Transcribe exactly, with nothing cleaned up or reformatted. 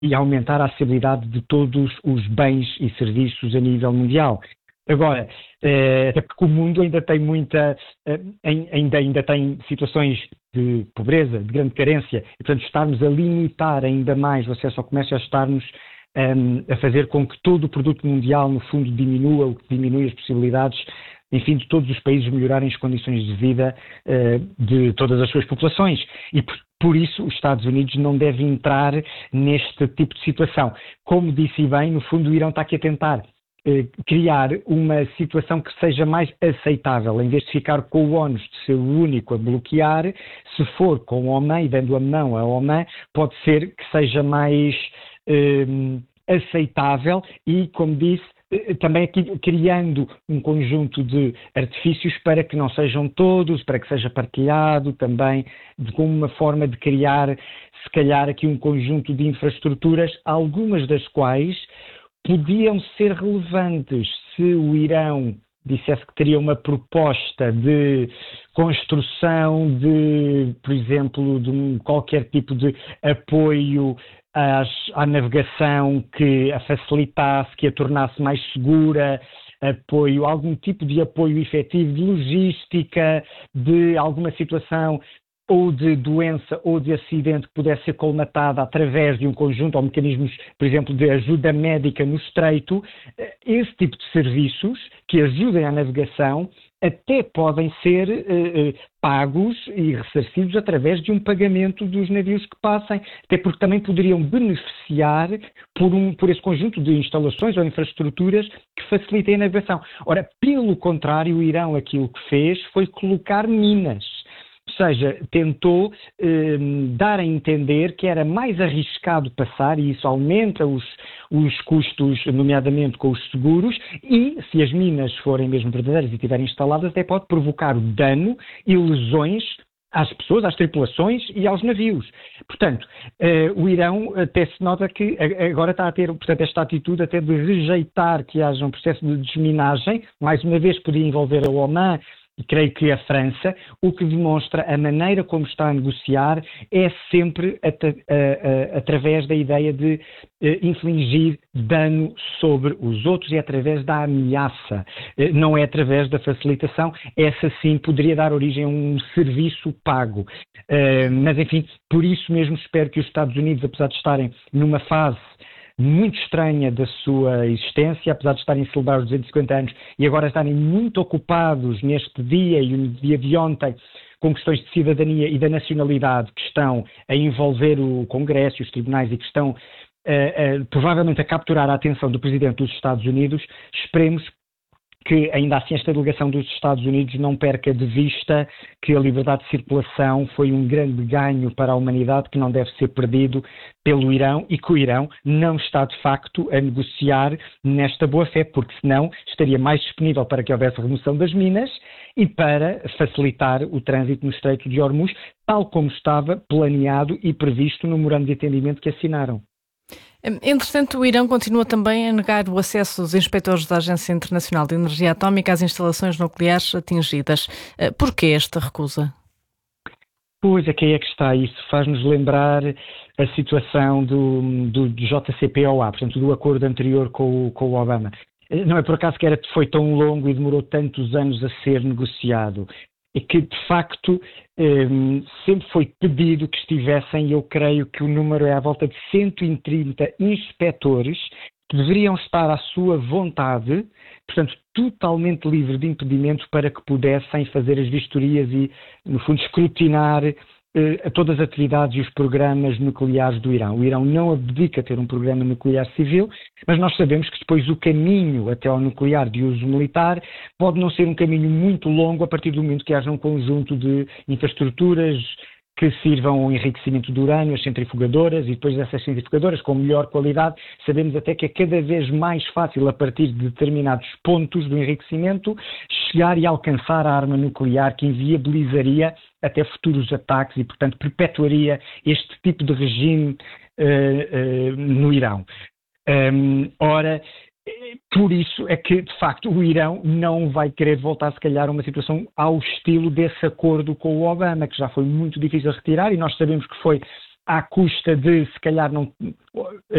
e aumentar a acessibilidade de todos os bens e serviços a nível mundial. Agora, eh, até porque o mundo ainda tem muita, eh, ainda, ainda tem situações de pobreza, de grande carência, e portanto estarmos a limitar ainda mais o acesso ao comércio, é estarmos um, a fazer com que todo o produto mundial, no fundo, diminua, o que diminui as possibilidades, enfim, de todos os países melhorarem as condições de vida uh, de todas as suas populações. E por, por isso os Estados Unidos não devem entrar neste tipo de situação. Como disse bem, no fundo o Irão está aqui a tentar criar uma situação que seja mais aceitável, em vez de ficar com o ónus de ser o único a bloquear. Se for com o Oman e dando a mão ao Oman, pode ser que seja mais um, aceitável e, como disse, também aqui criando um conjunto de artifícios para que não sejam todos, para que seja partilhado também, de, como uma forma de criar, se calhar, aqui um conjunto de infraestruturas, algumas das quais podiam ser relevantes se o Irão dissesse que teria uma proposta de construção de, por exemplo, de um, qualquer tipo de apoio às, à navegação que a facilitasse, que a tornasse mais segura, apoio, algum tipo de apoio efetivo de logística, de alguma situação ou de doença ou de acidente que pudesse ser colmatada através de um conjunto ou mecanismos, por exemplo, de ajuda médica no estreito. Esse tipo de serviços que ajudem à navegação até podem ser eh, pagos e ressarcidos através de um pagamento dos navios que passem, até porque também poderiam beneficiar por, um, por esse conjunto de instalações ou infraestruturas que facilitem a navegação. Ora, pelo contrário, o Irão aquilo que fez foi colocar minas. Ou seja, tentou eh, dar a entender que era mais arriscado passar, e isso aumenta os, os custos, nomeadamente com os seguros, e se as minas forem mesmo verdadeiras e estiverem instaladas, até pode provocar dano e lesões às pessoas, às tripulações e aos navios. Portanto, eh, o Irão até se nota que agora está a ter, portanto, esta atitude até de rejeitar que haja um processo de desminagem, mais uma vez podia envolver a Oman, e creio que a França, o que demonstra a maneira como está a negociar é sempre at- a, a, através da ideia de uh, infligir dano sobre os outros e através da ameaça. Uh, não é através da facilitação, essa sim poderia dar origem a um serviço pago. Uh, mas enfim, por isso mesmo espero que os Estados Unidos, apesar de estarem numa fase muito estranha da sua existência, apesar de estarem a celebrar os duzentos e cinquenta anos e agora estarem muito ocupados neste dia e no dia de ontem com questões de cidadania e da nacionalidade que estão a envolver o Congresso e os tribunais e que estão uh, uh, provavelmente a capturar a atenção do Presidente dos Estados Unidos, esperemos que ainda assim esta delegação dos Estados Unidos não perca de vista que a liberdade de circulação foi um grande ganho para a humanidade que não deve ser perdido pelo Irão e que o Irão não está de facto a negociar nesta boa-fé, porque senão estaria mais disponível para que houvesse remoção das minas e para facilitar o trânsito no Estreito de Hormuz, tal como estava planeado e previsto no memorando de entendimento que assinaram. Entretanto, o Irão continua também a negar o acesso dos inspectores da Agência Internacional de Energia Atómica às instalações nucleares atingidas. Porquê esta recusa? Pois, é que aí é que está. Isso faz-nos lembrar a situação do, do, do J C P O A, portanto, do acordo anterior com o, com o Obama. Não é por acaso que era, foi tão longo e demorou tantos anos a ser negociado. É que, de facto, um, sempre foi pedido que estivessem, e eu creio que o número é à volta de cento e trinta inspectores que deveriam estar à sua vontade, portanto, totalmente livre de impedimento para que pudessem fazer as vistorias e, no fundo, escrutinar a todas as atividades e os programas nucleares do Irão. O Irão não abdica a ter um programa nuclear civil, mas nós sabemos que depois o caminho até ao nuclear de uso militar pode não ser um caminho muito longo a partir do momento que haja um conjunto de infraestruturas que sirvam ao enriquecimento do urânio, as centrifugadoras, e depois dessas centrifugadoras com melhor qualidade, sabemos até que é cada vez mais fácil, a partir de determinados pontos do enriquecimento, chegar e alcançar a arma nuclear que inviabilizaria até futuros ataques e, portanto, perpetuaria este tipo de regime uh, uh, no Irão. Um, ora, por isso é que, de facto, o Irão não vai querer voltar, se calhar, a uma situação ao estilo desse acordo com o Obama, que já foi muito difícil de retirar, e nós sabemos que foi à custa de, se calhar, não